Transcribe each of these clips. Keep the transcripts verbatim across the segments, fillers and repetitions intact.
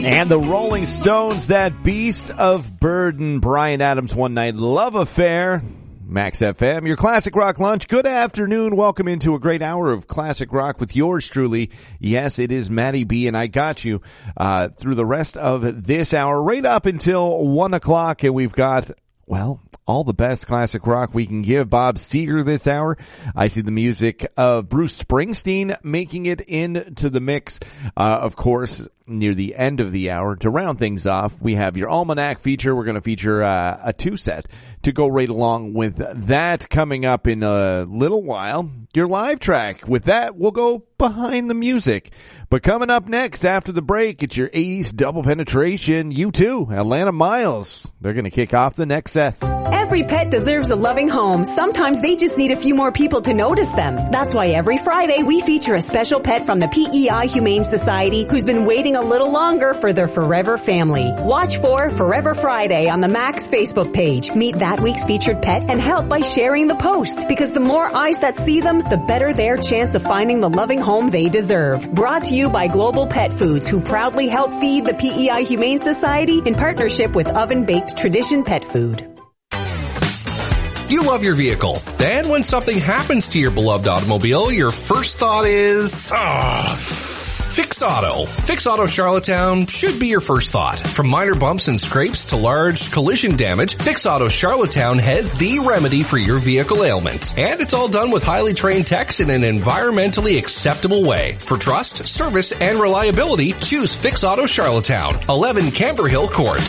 And the Rolling Stones, that beast of burden. Bryan Adams, One Night Love Affair. Max F M, your classic rock lunch. Good afternoon. Welcome into a great hour of classic rock with yours truly. Yes, it is Matty B, and I got you uh through the rest of this hour, right up until one o'clock, and we've got, well, all the best classic rock we can give. Bob Seger this hour. I see the music of Bruce Springsteen making it into the mix. Uh, of course, near the end of the hour, to round things off, we have your Almanac feature. We're going to feature uh, a two-set to go right along with that coming up in a little while. Your live track. With that, we'll go behind the music. But coming up next after the break, it's your eighties double penetration. U two, Atlanta Miles. They're going to kick off the next set. Every pet deserves a loving home. Sometimes they just need a few more people to notice them. That's why every Friday we feature a special pet from the P E I Humane Society who's been waiting a little longer for their forever family. Watch for Forever Friday on the Max Facebook page. Meet that week's featured pet and help by sharing the post, because the more eyes that see them, the better their chance of finding the loving home they deserve. Brought to you by Global Pet Foods, who proudly help feed the P E I Humane Society in partnership with Oven Baked Tradition Pet Food. You love your vehicle. Then when something happens to your beloved automobile, your first thought is, ah, Fix Auto. Fix Auto Charlottetown should be your first thought. From minor bumps and scrapes to large collision damage, Fix Auto Charlottetown has the remedy for your vehicle ailment. And it's all done with highly trained techs in an environmentally acceptable way. For trust, service, and reliability, choose Fix Auto Charlottetown, eleven Camber Hill Court.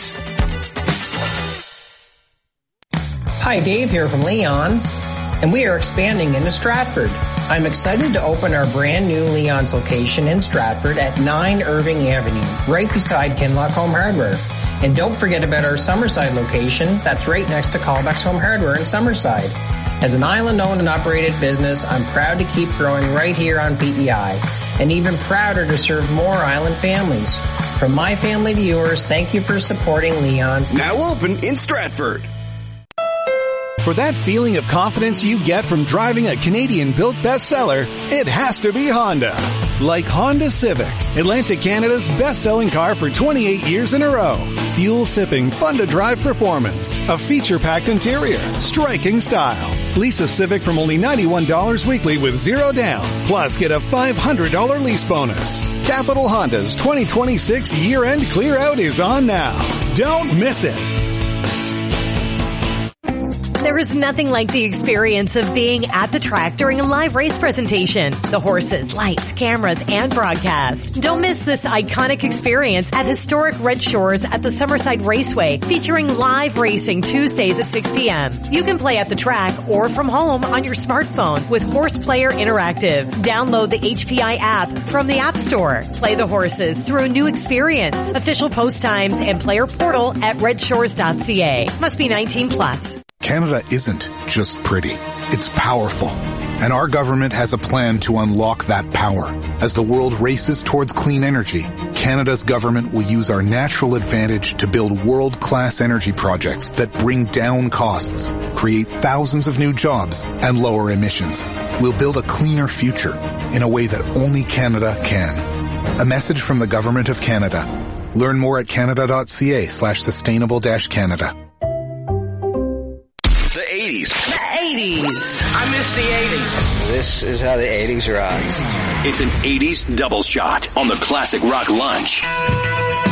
Hi, Dave here from Leon's, and we are expanding into Stratford. I'm excited to open our brand new Leon's location in Stratford at nine Irving Avenue, right beside Kinlock Home Hardware. And don't forget about our Summerside location that's right next to Callbacks Home Hardware in Summerside. As an island-owned and operated business, I'm proud to keep growing right here on P E I, and even prouder to serve more island families. From my family to yours, thank you for supporting Leon's. Now open in Stratford. For that feeling of confidence you get from driving a Canadian-built bestseller, it has to be Honda. Like Honda Civic, Atlantic Canada's best-selling car for twenty-eight years in a row. Fuel-sipping, fun-to-drive performance, a feature-packed interior, striking style. Lease a Civic from only ninety-one dollars weekly with zero down. Plus, get a five hundred dollars lease bonus. Capital Honda's twenty twenty-six year-end clear-out is on now. Don't miss it. There is nothing like the experience of being at the track during a live race presentation. The horses, lights, cameras, and broadcast. Don't miss this iconic experience at historic Red Shores at the Summerside Raceway, featuring live racing Tuesdays at six p.m. You can play at the track or from home on your smartphone with Horse Player Interactive. Download the H P I app from the App Store. Play the horses through a new experience. Official post times and player portal at red shores dot c a. Must be nineteen plus. Canada isn't just pretty. It's powerful. And our government has a plan to unlock that power. As the world races towards clean energy, Canada's government will use our natural advantage to build world-class energy projects that bring down costs, create thousands of new jobs, and lower emissions. We'll build a cleaner future in a way that only Canada can. A message from the Government of Canada. Learn more at canada.ca slash sustainable dash Canada. The eighties. The eighties. I miss the eighties. This is how the eighties rocked. It's an eighties double shot on the Classic Rock Lunch.